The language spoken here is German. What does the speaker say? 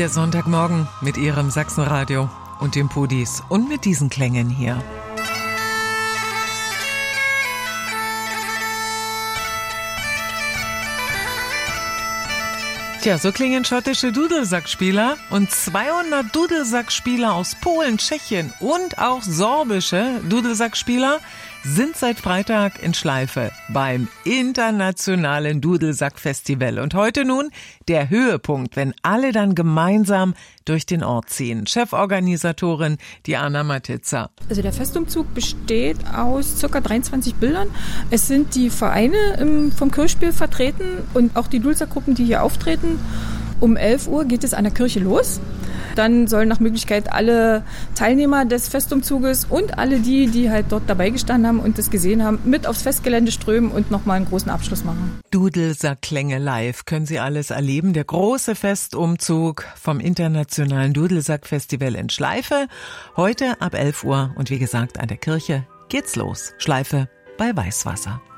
Der Sonntagmorgen mit Ihrem Sachsenradio und den Pudis und mit diesen Klängen hier. Tja, so klingen schottische Dudelsackspieler und 200 Dudelsackspieler aus Polen, Tschechien und auch sorbische Dudelsackspieler sind seit Freitag in Schleife beim Internationalen Dudelsack-Festival. Und heute nun der Höhepunkt, wenn alle dann gemeinsam durch den Ort ziehen. Cheforganisatorin Diana Matitza. Also der Festumzug besteht aus ca. 23 Bildern. Es sind die Vereine vom Kirchspiel vertreten und auch die Dudelsackgruppen, die hier auftreten. Um 11 Uhr geht es an der Kirche los. Dann sollen nach Möglichkeit alle Teilnehmer des Festumzuges und alle die halt dort dabei gestanden haben und das gesehen haben, mit aufs Festgelände strömen und nochmal einen großen Abschluss machen. Dudelsackklänge live können Sie alles erleben. Der große Festumzug vom Internationalen Dudelsack-Festival in Schleife. Heute ab 11 Uhr und wie gesagt an der Kirche geht's los. Schleife bei Weißwasser.